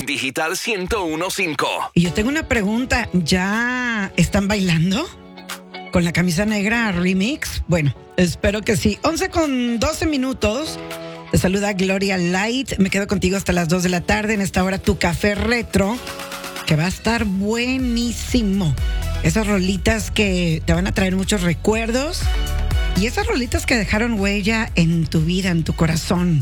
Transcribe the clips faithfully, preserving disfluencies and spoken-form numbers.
Digital ciento uno punto cinco. Y yo tengo una pregunta. ¿Ya están bailando con la camisa negra remix? Bueno, espero que sí. once con doce minutos. Te saluda Gloria Light. Me quedo contigo hasta las dos de la tarde. En esta hora tu café retro, que va a estar buenísimo. Esas rolitas que te van a traer muchos recuerdos. Y esas rolitas que dejaron huella en tu vida, en tu corazón.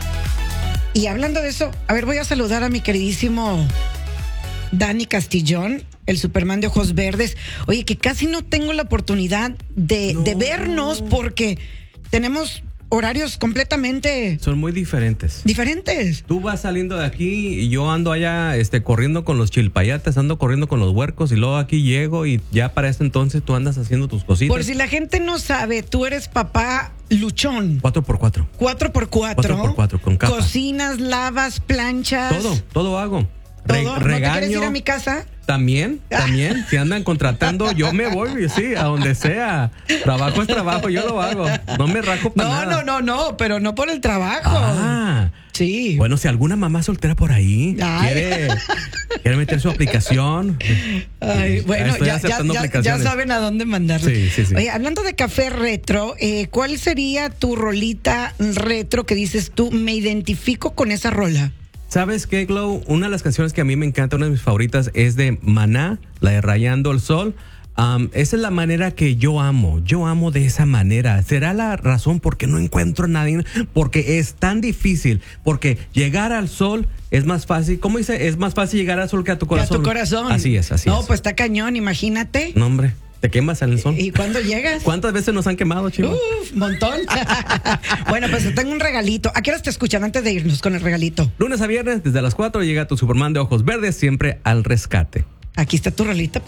Y hablando de eso, a ver, voy a saludar a mi queridísimo Dani Castillón, el Superman de ojos verdes. Oye, que casi no tengo la oportunidad de, no. de vernos porque tenemos horarios completamente Son muy diferentes. diferentes. Tú vas saliendo de aquí y yo ando allá este, corriendo con los chilpayates, ando corriendo con los huercos y luego aquí llego y ya para ese entonces tú andas haciendo tus cositas. Por si la gente no sabe, tú eres papá luchón. Cuatro por cuatro. Cuatro por cuatro. Cuatro por cuatro, con capa. Cocinas, lavas, planchas. Todo, todo hago. Re- ¿Todo? ¿No regaño. te quieres ir a mi casa? También, también. Si andan contratando, yo me voy, sí, a donde sea. Trabajo es trabajo, yo lo hago. No me rajo para No, nada. no, no, no, pero no por el trabajo. Ah. Sí. Bueno, si alguna mamá soltera por ahí Ay. quiere, quiere meter su aplicación. Ay, bueno, Estoy ya, ya, aceptando ya, ya aplicaciones. saben a dónde mandarlo. Sí, sí, sí. Oye, hablando de café retro, eh, ¿cuál sería tu rolita retro que dices tú, me identifico con esa rola? ¿Sabes qué, Glow? Una de las canciones que a mí me encanta, una de mis favoritas, es de Maná, la de Rayando el Sol. Um, esa es la manera que yo amo. Yo amo de esa manera. ¿Será la razón porque no encuentro a nadie? Porque es tan difícil. Porque llegar al sol es más fácil. ¿Cómo dice? Es más fácil llegar al sol que a tu Que a corazón. tu corazón. Así es, así no, es. pues está cañón, imagínate. No, hombre. ¿Te quemas en el sol? ¿Y cuándo llegas? ¿Cuántas veces nos han quemado, chico? Uf, montón. Bueno, pues te tengo un regalito. ¿A qué horas te escuchan antes de irnos con el regalito? Lunes a viernes, desde las cuatro, llega tu Superman de ojos verdes, siempre al rescate. Aquí está tu rolita.